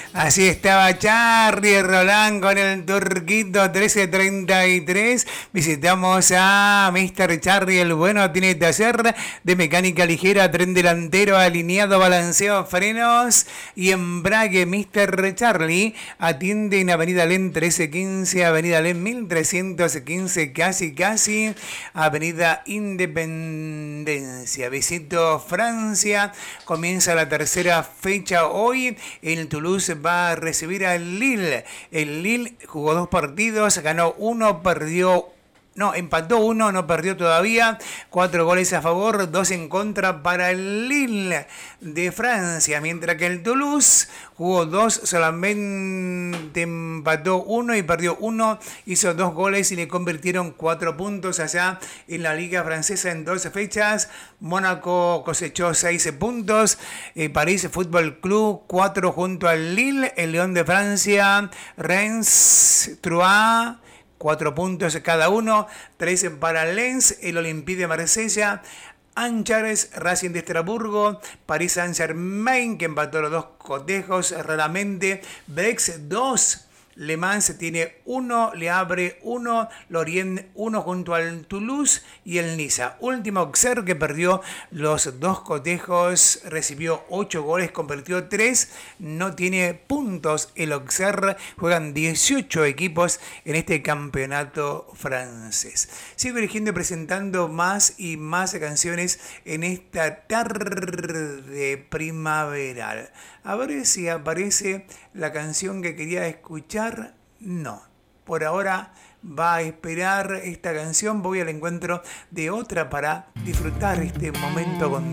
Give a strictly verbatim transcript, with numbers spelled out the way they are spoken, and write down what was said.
Así estaba Charlie Roland con el Turquito trece treinta y tres. Visitamos a mister Charlie, el bueno tiene taller de mecánica ligera, tren delantero, alineado, balanceo, frenos y embrague. mister Charlie atiende en Avenida Len trece quince, Avenida Len mil trescientos quince, casi casi, Avenida Independencia. Visito Francia, comienza la tercera fecha hoy. El Toulouse va a recibir al Lille. El Lille jugó dos partidos, ganó uno, perdió No, empató uno, no perdió todavía. Cuatro goles a favor, dos en contra para el Lille de Francia. Mientras que el Toulouse jugó dos, solamente empató uno y perdió uno. Hizo dos goles y le convirtieron cuatro puntos allá en la Liga Francesa en doce fechas. Mónaco cosechó seis puntos. Eh, París Fútbol Club, cuatro junto al Lille. El León de Francia, Reims, Troyes, cuatro puntos cada uno, tres para Lens, el Olympique de Marsella, Angers, Racing de Estrasburgo, Paris Saint-Germain, que empató los dos cotejos raramente, Brex dos, Le Mans tiene uno, Le Havre uno, Lorient uno junto al Toulouse y el Niza. Último Auxerre, que perdió los dos cotejos, recibió ocho goles, convirtió tres, no tiene puntos el Auxerre. Juegan dieciocho equipos en este campeonato francés. Sigo eligiendo y presentando más y más canciones en esta tarde primaveral. A ver si aparece la canción que quería escuchar. No, por ahora va a esperar esta canción. Voy al encuentro de otra para disfrutar este momento con